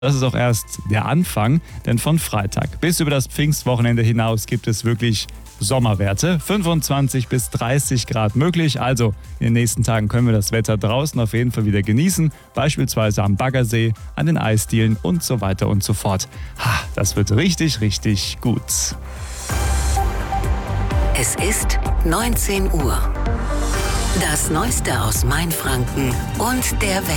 Das ist auch erst der Anfang, denn von Freitag bis über das Pfingstwochenende hinaus gibt es wirklich Sommerwerte. 25 bis 30 Grad möglich. Also in den nächsten Tagen können wir das Wetter draußen auf jeden Fall wieder genießen. Beispielsweise am Baggersee, an den Eisdielen und so weiter und so fort. Das wird richtig, richtig gut. Es ist 19 Uhr. Das Neueste aus Mainfranken und der Welt.